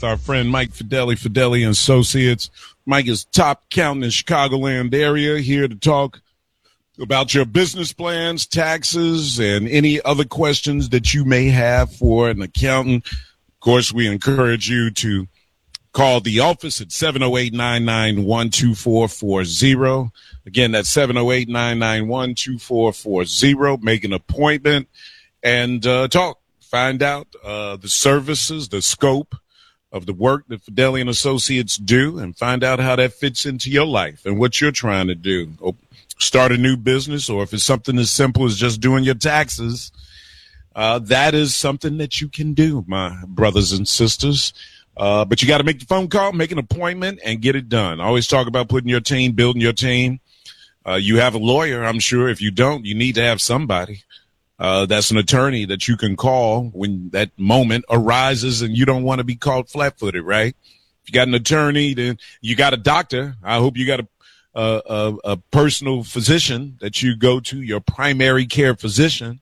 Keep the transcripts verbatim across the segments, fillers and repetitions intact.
with our friend Mike Fedeli, Fedeli and Associates. Mike is top accountant in Chicagoland area, here to talk about your business plans, taxes, and any other questions that you may have for an accountant. Of course, we encourage you to call the office at seven oh eight, nine nine one, two four four zero. Again, that's seven oh eight, nine nine one, two four four zero. Make an appointment and uh, talk. Find out uh, the services, the scope of the work that Fedeli and Associates do, and find out how that fits into your life and what you're trying to do. Start a new business, or if it's something as simple as just doing your taxes, uh, that is something that you can do, my brothers and sisters. Uh, but you got to make the phone call, make an appointment, and get it done. I always talk about putting your team, building your team. Uh, you have a lawyer, I'm sure. If you don't, you need to have somebody. Uh, that's an attorney that you can call when that moment arises and you don't want to be caught flat-footed, right? If you got an attorney, then you got a doctor. I hope you got a, a, a, a personal physician that you go to, your primary care physician,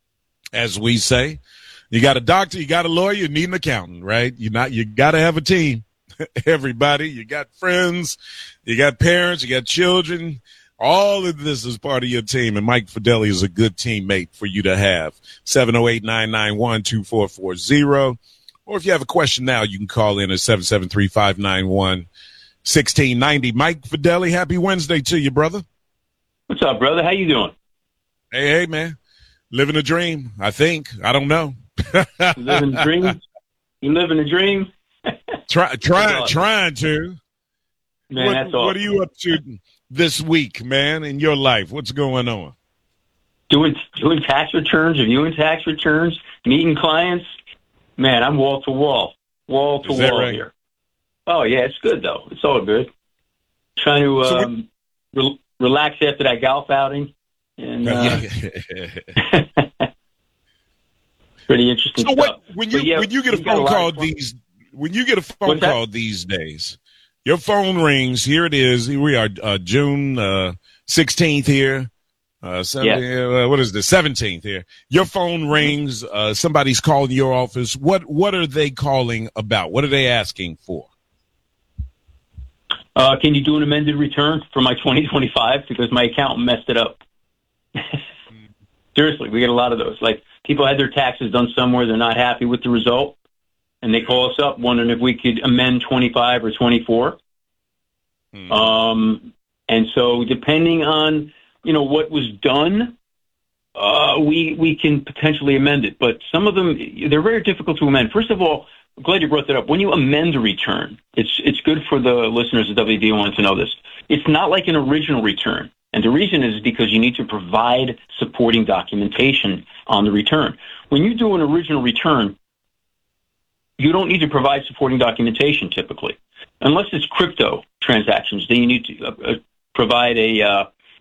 as we say. You got a doctor, you got a lawyer, you need an accountant, right? You not, you got to have a team. Everybody, you got friends, you got parents, you got children. All of this is part of your team, and Mike Fedeli is a good teammate for you to have. seven oh eight, nine nine one, two four four zero. Or if you have a question now, you can call in at seven seven three, five nine one, one six nine zero. Mike Fedeli, happy Wednesday to you, brother. What's up, brother? How you doing? Hey, hey, man. Living a dream, I think. I don't know. Living a dream? You living a dream? Try, try, awesome. Trying to. Man, what, that's awesome. What are you up to this week, man, in your life? What's going on? Doing doing tax returns, reviewing tax returns, meeting clients. Man, I'm wall to wall, wall to wall right? here. Oh yeah, it's good though. It's all good. Trying to so um, re- relax after that golf outing, and uh, pretty interesting so stuff. What, when you yeah, when you get a phone call these when you get a phone What's call that? these days, your phone rings. Here it is. Here we are, uh, June uh, sixteenth here. Uh, Sunday, yeah. uh, what is the seventeenth here? Your phone rings. Uh, somebody's calling your office. What what are they calling about? What are they asking for? Uh, can you do an amended return for my twenty twenty-five because my accountant messed it up? Seriously, we get a lot of those. Like people had their taxes done somewhere, they're not happy with the result, and they call us up wondering if we could amend twenty-five or twenty-four. Hmm. Um, and so depending on, you know, what was done, uh, we we can potentially amend it. But some of them, they're very difficult to amend. First of all, I'm glad you brought that up. When you amend a return, it's it's good for the listeners of W D one to know this. It's not like an original return. And the reason is because you need to provide supporting documentation on the return. When you do an original return, you don't need to provide supporting documentation typically. Unless it's crypto transactions, then you need to uh, provide a uh,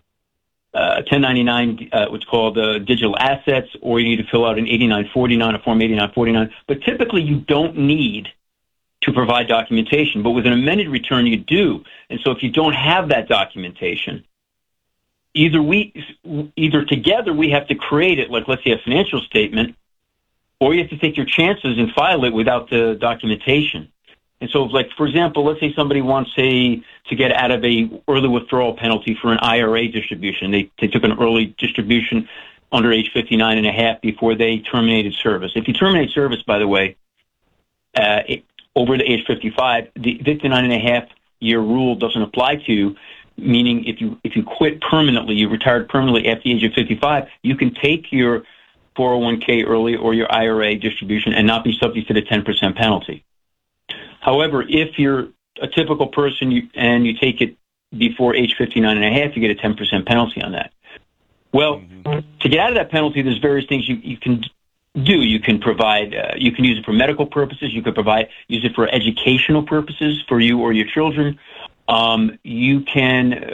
uh, ten ninety-nine, uh, what's called uh, digital assets, or you need to fill out an eighty-nine forty-nine, a Form eighty-nine forty-nine. But typically you don't need to provide documentation. But with an amended return, you do. And so if you don't have that documentation, either we, either together we have to create it, like let's say a financial statement, or you have to take your chances and file it without the documentation. And so, like, for example, let's say somebody wants a, to get out of a early withdrawal penalty for an I R A distribution. They, they took an early distribution under age fifty-nine and a half before they terminated service. If you terminate service, by the way, uh, it, over the age fifty-five, the fifty-nine and a half year rule doesn't apply to you, meaning if you, if you quit permanently, you retired permanently after the age of fifty-five, you can take your four oh one k early or your I R A distribution and not be subject to the ten percent penalty. However, if you're a typical person you, and you take it before age fifty-nine and a half, you get a ten percent penalty on that. Well, mm-hmm. to get out of that penalty, there's various things you, you can do. You can provide, uh, you can use it for medical purposes. You could provide, use it for educational purposes for you or your children. Um, you can uh,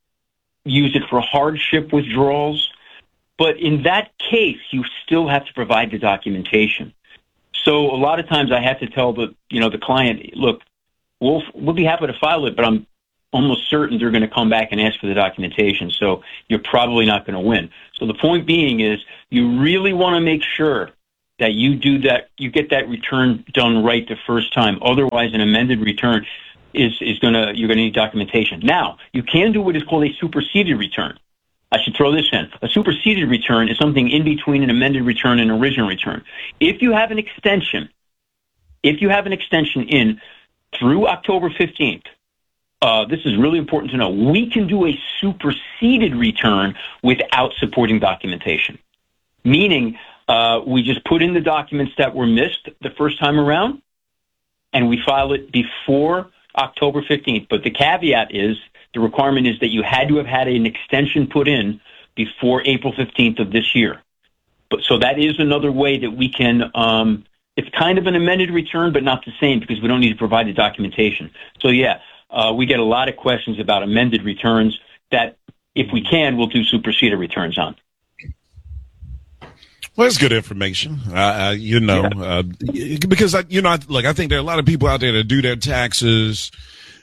use it for hardship withdrawals. But in that case, you still have to provide the documentation. So a lot of times I have to tell the, you know, the client, look, we'll, we'll be happy to file it, but I'm almost certain they're going to come back and ask for the documentation. So you're probably not going to win. So the point being is you really want to make sure that you do that, you get that return done right the first time. Otherwise, an amended return is, is going to, you're going to need documentation. Now, you can do what is called a superseded return. I should throw this in. A superseded return is something in between an amended return and an original return. If you have an extension, if you have an extension in through October fifteenth, uh, this is really important to know, we can do a superseded return without supporting documentation. Meaning, uh, we just put in the documents that were missed the first time around, and we file it before October fifteenth. But the caveat is, the requirement is that you had to have had an extension put in before April fifteenth of this year. But so that is another way that we can, um, it's kind of an amended return, but not the same because we don't need to provide the documentation. So yeah, uh, we get a lot of questions about amended returns that if we can, we'll do superseded returns on. Well, that's good information. Uh, you know, yeah. uh, because, I, you know, I, look, I think there are a lot of people out there that do their taxes,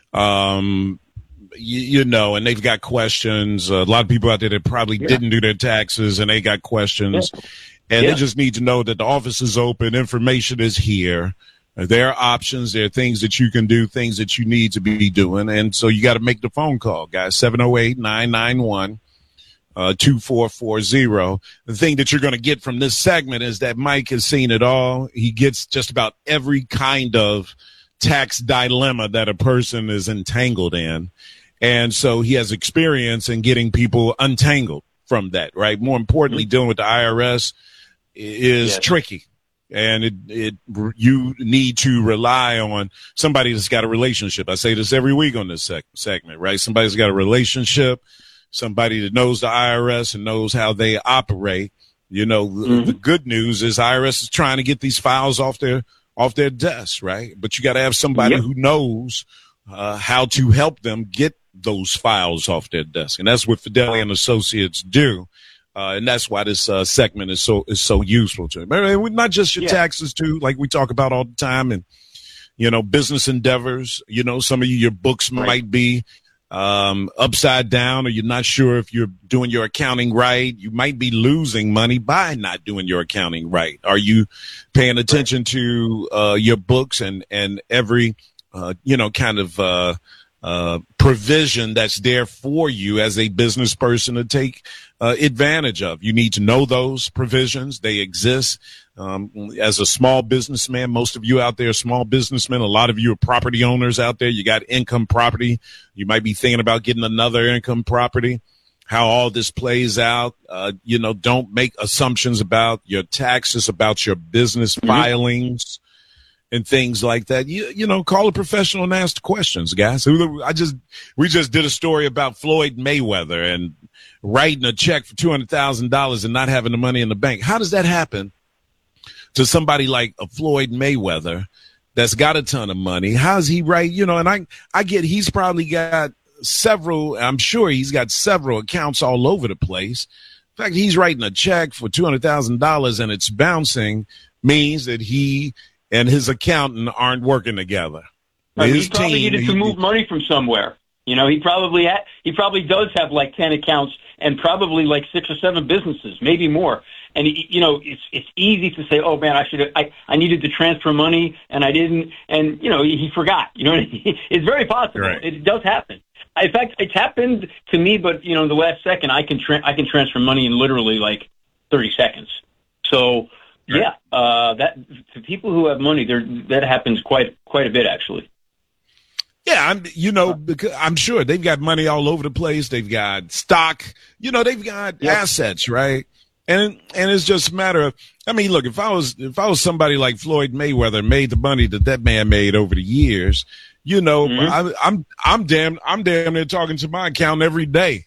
um, You, you know, and they've got questions. Uh, a lot of people out there that probably yeah. didn't do their taxes and they got questions. Yeah. And yeah. they just need to know that the office is open. Information is here. Uh, there are options. There are things that you can do, things that you need to be doing. And so you got to make the phone call, guys. seven oh eight, nine nine one, two four four zero. The thing that you're going to get from this segment is that Mike has seen it all. He gets just about every kind of tax dilemma that a person is entangled in. And so he has experience in getting people untangled from that, right? More importantly, mm-hmm. dealing with the I R S is yes. tricky. And it, it, you need to rely on somebody that's got a relationship. I say this every week on this sec- segment, right? Somebody's got a relationship, somebody that knows the I R S and knows how they operate. You know, mm-hmm. the, the good news is I R S is trying to get these files off their, off their desk, right? But you got to have somebody yep. who knows uh, how to help them get those files off their desk. And that's what Fidelity and Associates do. Uh, and that's why this uh, segment is so is so useful to them. Not just your yeah. taxes, too, like we talk about all the time. And, you know, business endeavors, you know, some of you, your books right. might be um, upside down, or you're not sure if you're doing your accounting right. You might be losing money by not doing your accounting right. Are you paying attention right. to uh, your books and, and every, uh, you know, kind of uh, uh, provision that's there for you as a business person to take uh, advantage of? You need to know those provisions. They exist. Um, as a small businessman, most of you out there are small businessmen. A lot of you are property owners out there. You got income property. You might be thinking about getting another income property. How all this plays out, uh, you know, don't make assumptions about your taxes, about your business mm-hmm. filings and things like that. You, you know, call a professional and ask questions, guys. I just, we just did a story about Floyd Mayweather and writing a check for two hundred thousand dollars and not having the money in the bank. How does that happen to somebody like a Floyd Mayweather that's got a ton of money? How's he right? You know, and I, I get he's probably got several, I'm sure he's got several accounts all over the place. In fact, he's writing a check for two hundred thousand dollars and it's bouncing means that he and his accountant aren't working together. Right, he probably team, needed to he, move money from somewhere. You know, he probably ha- he probably does have like ten accounts and probably like six or seven businesses, maybe more. And, you know, it's it's easy to say, oh, man, I should I, I needed to transfer money and I didn't. And, you know, he, he forgot. You know, it's very possible. Right. It does happen. In fact, it's happened to me, but, you know, in the last second, I can tra- I can transfer money in literally like thirty seconds. So, right. yeah, uh, that to people who have money, that happens quite quite a bit, actually. Yeah, I'm, you know, because I'm sure they've got money all over the place. They've got stock, you know, they've got yep. assets, right? And and it's just a matter of, I mean, look, if I was if I was somebody like Floyd Mayweather, made the money that that man made over the years, you know, mm-hmm. I, I'm I'm damn I'm damn near talking to my accountant every day.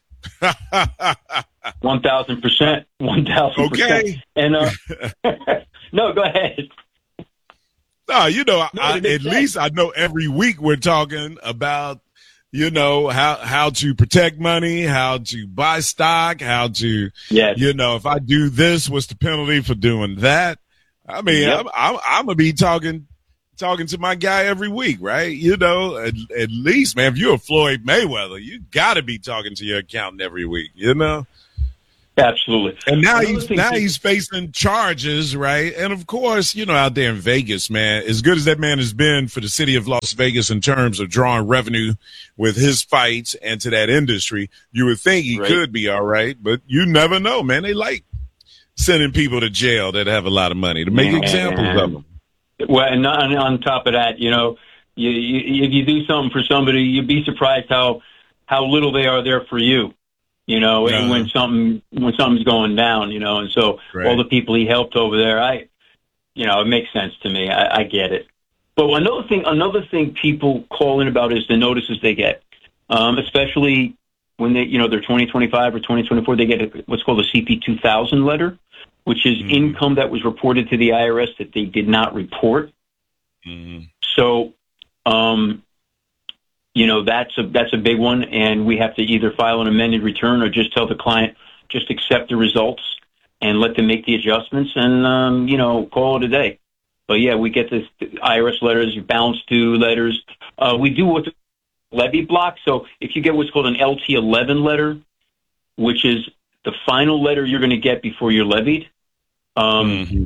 One thousand percent, one thousand percent. Okay. And uh, no, go ahead. No, you know, no, I, at sense. least I know every week we're talking about, you know, how, how to protect money, how to buy stock, how to, yes. you know, if I do this, what's the penalty for doing that? I mean, yep. I'm, I'm, I'm going to be talking, talking to my guy every week, right? You know, at, at least, man, if you're a Floyd Mayweather, you got to be talking to your accountant every week, you know? Absolutely. And now Another he's thing now too- he's facing charges, right? And of course, you know, out there in Vegas, man, as good as that man has been for the city of Las Vegas in terms of drawing revenue with his fights and to that industry, you would think he Right. could be all right, but you never know, man. They like sending people to jail that have a lot of money to make Yeah. examples of them. Well, and on, on top of that, you know, you, you, if you do something for somebody, you'd be surprised how how little they are there for you. You know, Uh-huh. when something when something's going down, you know, and so Right. all the people he helped over there, I, you know, it makes sense to me. I, I get it. But another thing, another thing people call in about is the notices they get, um, especially when they, you know, they're twenty twenty-five or twenty twenty-four. They get a, what's called a C P two thousand letter, which is Mhm. income that was reported to the I R S that they did not report. Mhm. So, um, you know, that's a that's a big one, and we have to either file an amended return or just tell the client just accept the results and let them make the adjustments, and um, you know, call it a day. But yeah, we get this I R S letters, your balance due letters. Uh, we do what's levy block. So if you get what's called an L T eleven letter, which is the final letter you're going to get before you're levied, um, Mhm.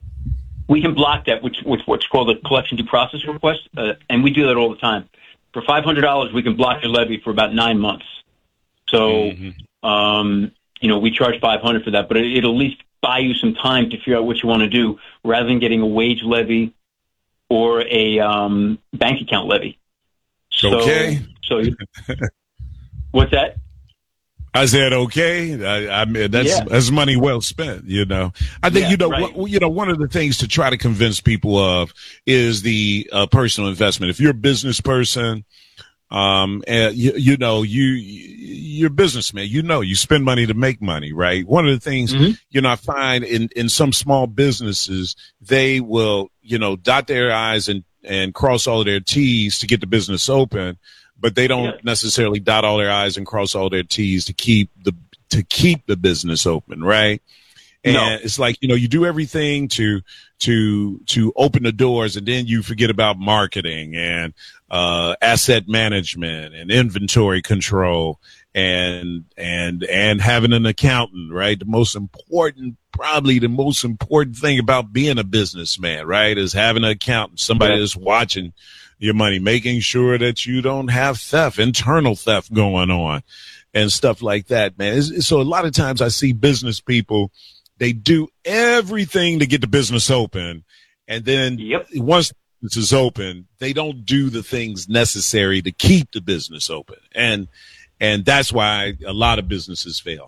we can block that, which with what's called a collection due process request, uh, and we do that all the time. For five hundred dollars, we can block your levy for about nine months. So, Mhm. um, you know, we charge five hundred dollars for that, but it, it'll at least buy you some time to figure out what you want to do, rather than getting a wage levy or a um, bank account levy. So, Okay. So, what's that? I said, okay. I, I mean, that's Yeah. that's money well spent. You know, I think Yeah, you know, right. what, you know, one of the things to try to convince people of is the uh, personal investment. If you're a business person, um, and you, you know, you you're a businessman. You know, you spend money to make money, right? One of the things, Mm-hmm. you know, I find in in some small businesses, they will, you know, dot their I's and and cross all of their T's to get the business open. But they don't Yeah. necessarily dot all their I's and cross all their T's to keep the to keep the business open, right? And No. it's like, you know, you do everything to to to open the doors, and then you forget about marketing and uh, asset management and inventory control and and and having an accountant, right? The most important, probably the most important thing about being a businessman, right, is having an accountant, somebody Yeah. that's watching your money, making sure that you don't have theft, internal theft going on and stuff like that, man. It's, so a lot of times I see business people, they do everything to get the business open. And then Yep. once this is open, they don't do the things necessary to keep the business open. And, and that's why a lot of businesses fail.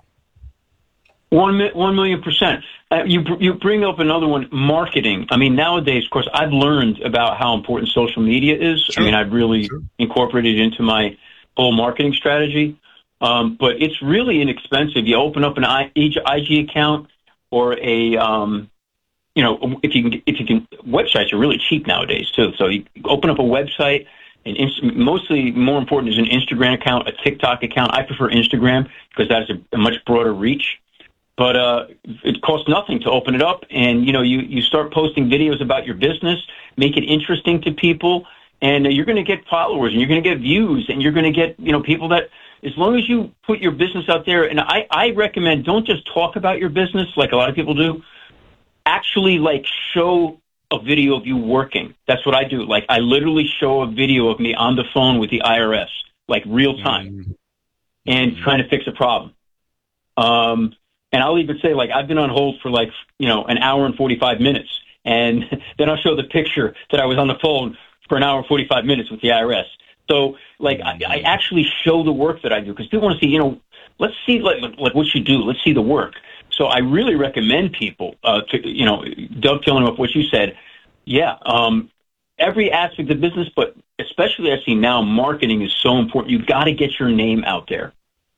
One mi- one million percent. Uh, you br- you bring up another one, marketing. I mean, nowadays, of course, I've learned about how important social media is. Sure. I mean, I've really Sure. incorporated it into my whole marketing strategy. Um, but it's really inexpensive. You open up an I- I G account or a, um, you know, if you can, if you can, websites are really cheap nowadays too. So you open up a website. And inst- mostly more important is an Instagram account, a TikTok account. I prefer Instagram because that has a, a much broader reach. But uh, it costs nothing to open it up, and you know you, you start posting videos about your business, make it interesting to people, and uh, you're going to get followers, and you're going to get views, and you're going to get you know people that, as long as you put your business out there. And I, I recommend, don't just talk about your business like a lot of people do. Actually, like, show a video of you working. That's what I do. Like, I literally show a video of me on the phone with the I R S, like real time, Mm-hmm. and trying to fix a problem. Um. And I'll even say, like, I've been on hold for, like, you know, an hour and forty-five minutes. And then I'll show the picture that I was on the phone for an hour and forty-five minutes with the I R S. So, like, I, I actually show the work that I do because people want to see, you know, let's see, like, like what you do. Let's see the work. So I really recommend people uh, to, you know, dovetailing off what you said. Yeah, um, every aspect of business, but especially I see now marketing is so important. You've got to get your name out there.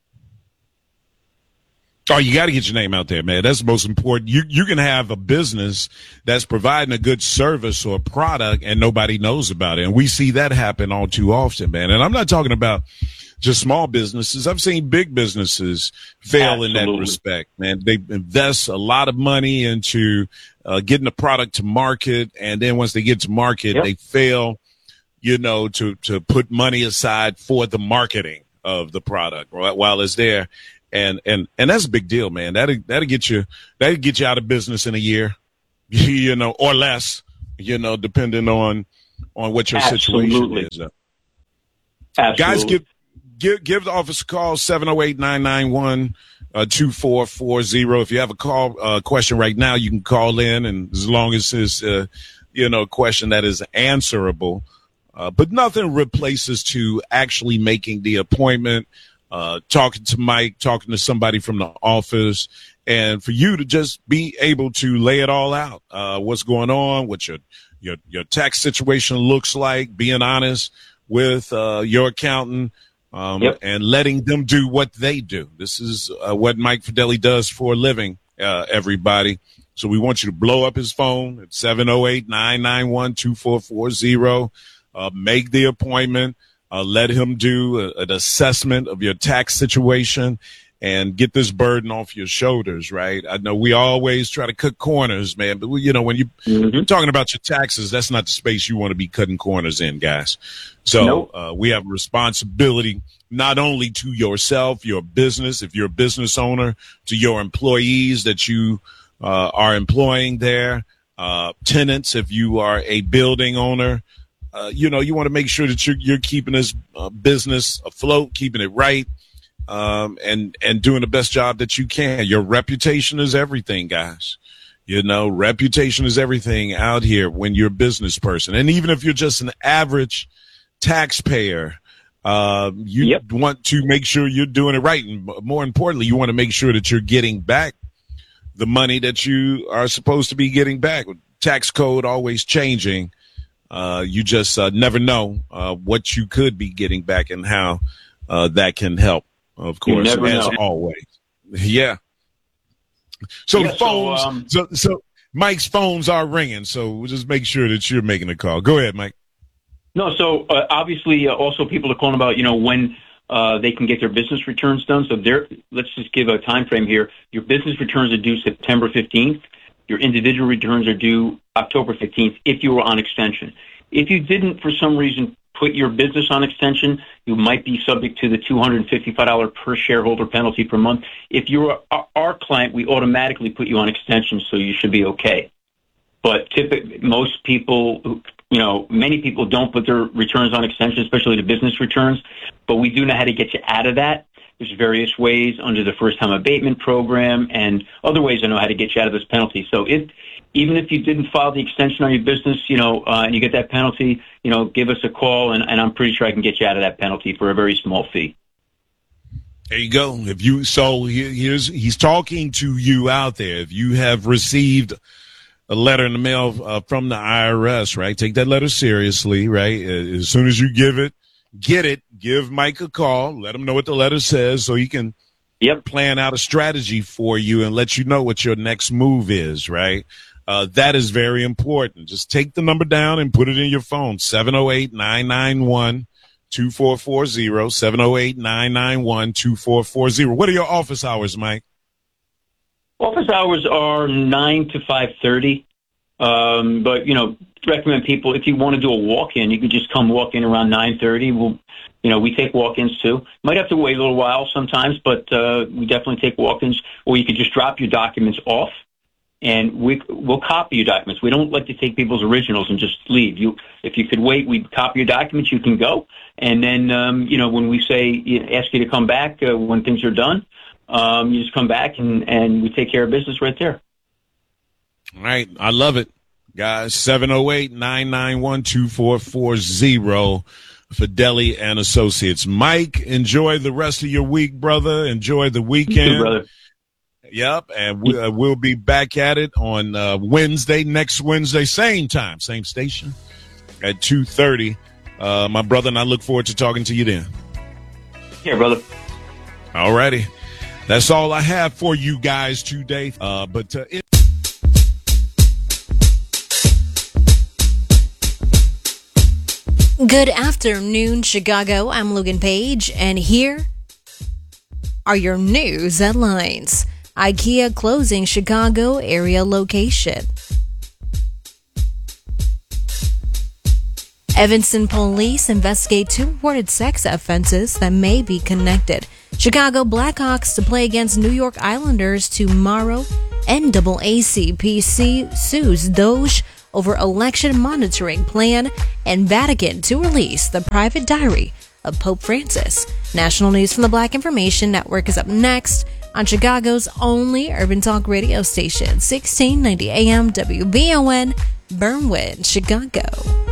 Oh, you got to get your name out there, man. That's the most important. You you can have a business that's providing a good service or product and nobody knows about it. And we see that happen all too often, man. And I'm not talking about just small businesses. I've seen big businesses fail in that Absolutely. respect, man. They invest a lot of money into uh, getting the product to market. And then once they get to market, Yep. they fail, you know, to, to put money aside for the marketing of the product while it's there. And, and, and that's a big deal, man. That'll, that'll get you, that'll get you out of business in a year, you know, or less, you know, depending on, on what your Absolutely. situation is. Uh, Absolutely. Guys, give, give, give the office a call, seven oh eight, nine nine one, two four four zero. If you have a call, uh, question right now, you can call in, and as long as it's, uh, you know, a question that is answerable, uh, but nothing replaces to actually making the appointment, uh, talking to Mike, talking to somebody from the office, and for you to just be able to lay it all out, uh, what's going on, what your, your, your tax situation looks like, being honest with, uh, your accountant, um, yep. and letting them do what they do. This is, uh, what Mike Fedeli does for a living, uh, everybody. So we want you to blow up his phone at seven oh eight, nine nine one, two four four zero. Uh, make the appointment. Uh, let him do a, an assessment of your tax situation and get this burden off your shoulders, right? I know we always try to cut corners, man, but we, you know, when you, mm-hmm. you're talking about your taxes, that's not the space you want to be cutting corners in, guys. So nope. uh, we have a responsibility not only to yourself, your business, if you're a business owner, to your employees that you uh, are employing there, uh, tenants, if you are a building owner. Uh, you know, you want to make sure that you're, you're keeping this uh, business afloat, keeping it right, um, and, and doing the best job that you can. Your reputation is everything, guys. You know, reputation is everything out here when you're a business person. And even if you're just an average taxpayer, uh, you yep. want to make sure you're doing it right. And more importantly, you want to make sure that you're getting back the money that you are supposed to be getting back. Tax code always changing. Uh, you just uh, never know uh, what you could be getting back and how uh, that can help, of course, as know. always. Yeah. So yeah, the phones, so, um, so, so Mike's phones are ringing, so we'll just make sure that you're making a call. Go ahead, Mike. No, so uh, obviously uh, also people are calling about, you know, when uh, they can get their business returns done. So there, let's just give a time frame here. Your business returns are due September fifteenth. Your individual returns are due October fifteenth if you were on extension. If you didn't, for some reason, put your business on extension, you might be subject to the two hundred fifty-five dollars per shareholder penalty per month. If you're our client, we automatically put you on extension, so you should be okay. But typically, most people, you know, many people don't put their returns on extension, especially the business returns. But we do know how to get you out of that. There's various ways under the first-time abatement program and other ways I know how to get you out of this penalty. So if even if you didn't file the extension on your business, you know, uh, and you get that penalty, you know, give us a call, and, and I'm pretty sure I can get you out of that penalty for a very small fee. There you go. If you so here's he's talking to you out there. If you have received a letter in the mail uh, from the I R S, right? Take that letter seriously, right? As soon as you give it. Get it, give Mike a call, let him know what the letter says so he can yep. plan out a strategy for you and let you know what your next move is, right? Uh, that is very important. Just take the number down and put it in your phone, seven oh eight, nine nine one, two four four zero, seven oh eight, nine nine one, two four four zero. What are your office hours, Mike? Office hours are nine to five thirty. Um, but, you know, recommend people, if you want to do a walk-in, you can just come walk in around nine thirty. We'll, you know, we take walk-ins too. Might have to wait a little while sometimes, but uh, we definitely take walk-ins. Or you could just drop your documents off, and we, we'll copy your documents. We don't like to take people's originals and just leave. You, if you could wait, we'd copy your documents. You can go. And then, um, you know, when we say, ask you to come back uh, when things are done, um, you just come back and, and we take care of business right there. All right. I love it, guys. seven oh eight, nine nine one, two four four zero. Fedeli and Associates. Mike, enjoy the rest of your week, brother. Enjoy the weekend. You too, brother. Yep. And we, uh, we'll be back at it on uh, Wednesday, next Wednesday, same time, same station at two thirty. Uh, my brother and I look forward to talking to you then. Here, brother. All righty. That's all I have for you guys today. Uh, but uh, it- Good afternoon, Chicago. I'm Logan Page, and here are your news headlines. IKEA closing Chicago area location. Evanston police investigate two reported sex offenses that may be connected. Chicago Blackhawks to play against New York Islanders tomorrow. N double A C P C sues Doge over election monitoring plan, and Vatican to release the private diary of Pope Francis. National news from the Black Information Network is up next on Chicago's only urban talk radio station, sixteen ninety A M W B O N, Burnwood, Chicago.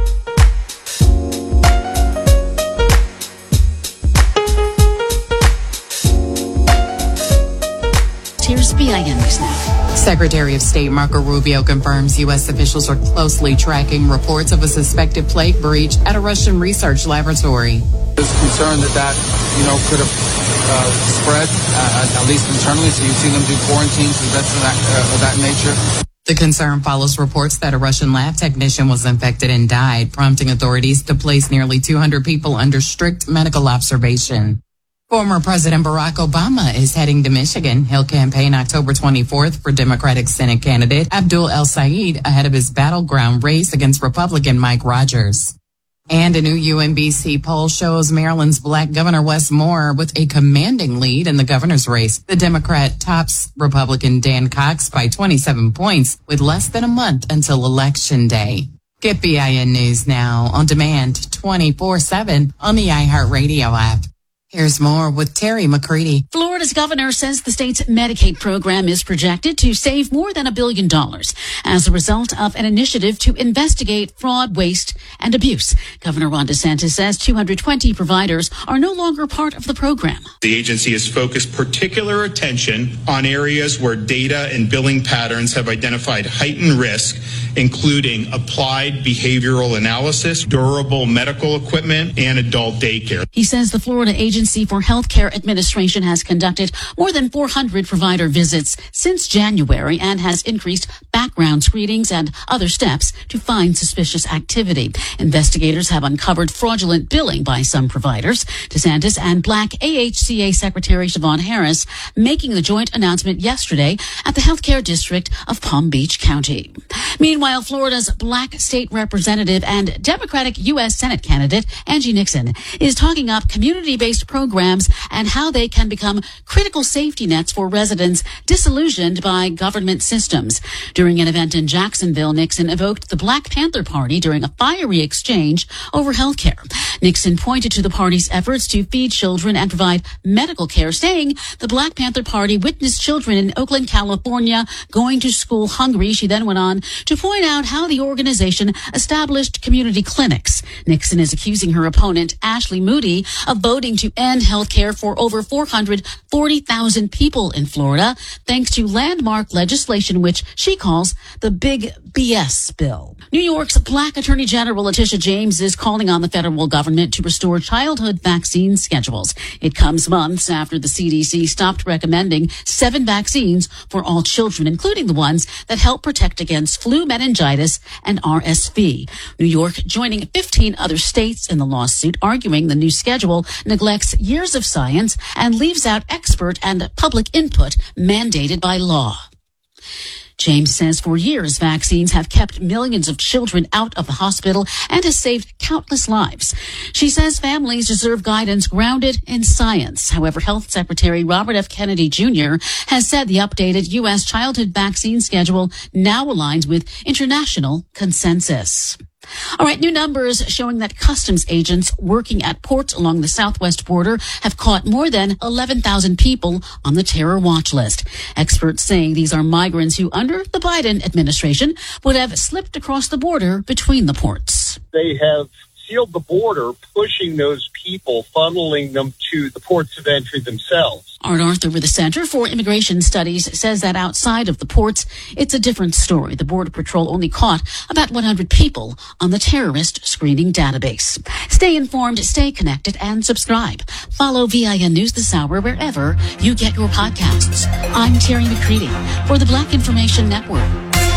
Here's B I N News Now. Secretary of State Marco Rubio confirms U S officials are closely tracking reports of a suspected plague breach at a Russian research laboratory. There's concern that that, you know, could have uh, spread, uh, at least internally, so you've seen them do quarantines and that's of that, uh, of that nature. The concern follows reports that a Russian lab technician was infected and died, prompting authorities to place nearly two hundred people under strict medical observation. Former President Barack Obama is heading to Michigan. He'll campaign October twenty-fourth for Democratic Senate candidate Abdul El-Sayed ahead of his battleground race against Republican Mike Rogers. And a new U M B C poll shows Maryland's Black Governor Wes Moore with a commanding lead in the governor's race. The Democrat tops Republican Dan Cox by twenty-seven points with less than a month until Election Day. Get B I N News now on demand twenty-four seven on the iHeartRadio app. Here's more with Terry McCready. Florida's governor says the state's Medicaid program is projected to save more than a billion dollars as a result of an initiative to investigate fraud, waste, and abuse. Governor Ron DeSantis says two hundred twenty providers are no longer part of the program. The agency has focused particular attention on areas where data and billing patterns have identified heightened risk, including applied behavioral analysis, durable medical equipment, and adult daycare. He says the Florida Agency for Healthcare Administration has conducted more than four hundred provider visits since January and has increased background screenings and other steps to find suspicious activity. Investigators have uncovered fraudulent billing by some providers. DeSantis and Black A H C A Secretary Siobhan Harris making the joint announcement yesterday at the Healthcare District of Palm Beach County. Meanwhile, Florida's Black state representative and Democratic U S Senate candidate Angie Nixon is talking up community-based programs and how they can become critical safety nets for residents disillusioned by government systems. During an event in Jacksonville, Nixon evoked the Black Panther Party during a fiery exchange over health care. Nixon pointed to the party's efforts to feed children and provide medical care, saying the Black Panther Party witnessed children in Oakland, California going to school hungry. She then went on to point out how the organization established community clinics. Nixon is accusing her opponent, Ashley Moody, of voting to end health care for over four hundred forty thousand people in Florida, thanks to landmark legislation which she calls the Big B S bill. New York's Black Attorney General Letitia James is calling on the federal government to restore childhood vaccine schedules. It comes months after the C D C stopped recommending seven vaccines for all children, including the ones that help protect against flu, meningitis, and R S V. New York joining fifteen other states in the lawsuit, arguing the new schedule neglects years of science and leaves out expert and public input mandated by law. James says for years, vaccines have kept millions of children out of the hospital and has saved countless lives. She says families deserve guidance grounded in science. However, Health Secretary Robert F. Kennedy Junior has said the updated U S childhood vaccine schedule now aligns with international consensus. All right, new numbers showing that customs agents working at ports along the southwest border have caught more than eleven thousand people on the terror watch list. Experts saying these are migrants who, under the Biden administration, would have slipped across the border between the ports. They have sealed the border, pushing those people, funneling them to the ports of entry themselves. Art Arthur with the Center for Immigration Studies says that outside of the ports, it's a different story. The Border Patrol only caught about one hundred people on the terrorist screening database. Stay informed, stay connected, and subscribe. Follow V I N News this hour wherever you get your podcasts. I'm Terry McCready for the Black Information Network.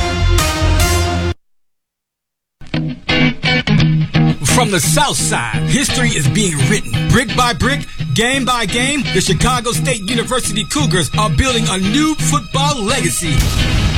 From the South Side, history is being written. Brick by brick, game by game, the Chicago State University Cougars are building a new football legacy.